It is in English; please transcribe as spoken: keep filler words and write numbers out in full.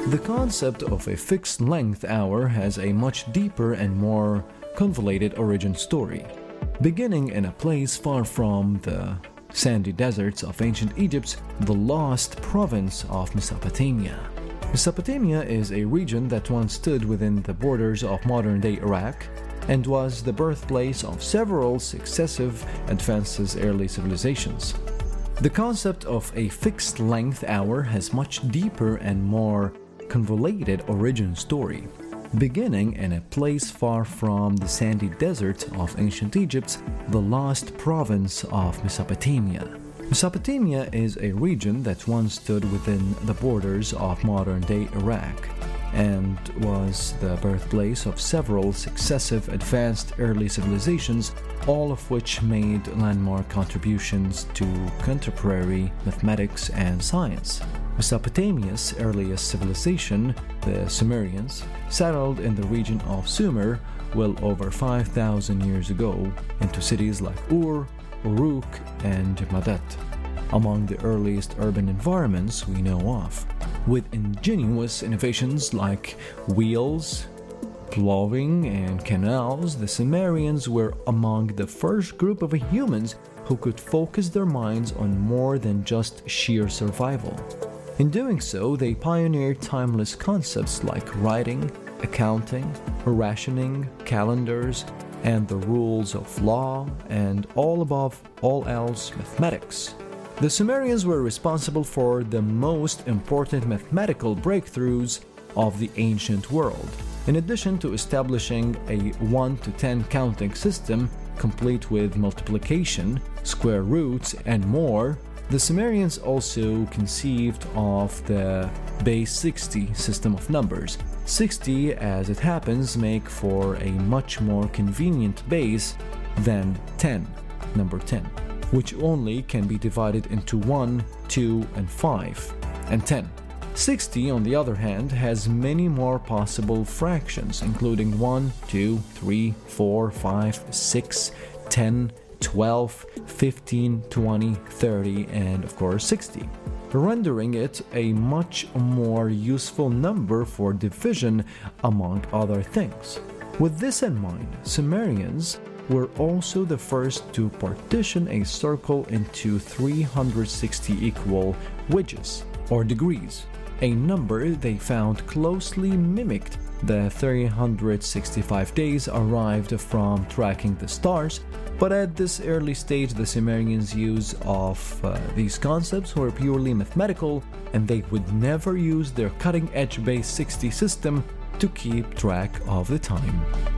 The concept of a fixed-length hour has a much deeper and more convoluted origin story. Beginning in a place far from the sandy deserts of ancient Egypt, the lost province of Mesopotamia. Mesopotamia is a region that once stood within the borders of modern-day Iraq and was the birthplace of several successive advanced early civilizations. The concept of a fixed-length hour has much deeper and more convoluted origin story. Beginning in a place far from the sandy desert of ancient Egypt, the lost province of Mesopotamia. Mesopotamia is a region that once stood within the borders of modern-day Iraq and was the birthplace of several successive advanced early civilizations, all of which made landmark contributions to contemporary mathematics and science. Mesopotamia's earliest civilization, the Sumerians, settled in the region of Sumer well over five thousand years ago into cities like Ur, Uruk, and Madat, among the earliest urban environments we know of. With ingenious innovations like wheels, ploughing, and canals, the Sumerians were among the first group of humans who could focus their minds on more than just sheer survival. In doing so, they pioneered timeless concepts like writing, accounting, rationing, calendars, and the rules of law, and all above all else, mathematics. The Sumerians were responsible for the most important mathematical breakthroughs of the ancient world. In addition to establishing a one to ten counting system, complete with multiplication, square roots, and more, the Sumerians also conceived of the base sixty system of numbers. sixty, as it happens, make for a much more convenient base than ten, number ten, which only can be divided into one, two, and five, and ten. sixty, on the other hand, has many more possible fractions, including one, two, three, four, five, six, ten, twelve, fifteen, twenty, thirty, and of course sixty, rendering it a much more useful number for division, among other things. With this in mind, Sumerians were also the first to partition a circle into three hundred sixty equal wedges, or degrees, a number they found closely mimicked the three hundred sixty-five days arrived from tracking the stars. But at this early stage, the Sumerians' use of uh, these concepts were purely mathematical, and they would never use their cutting-edge base sixty system to keep track of the time.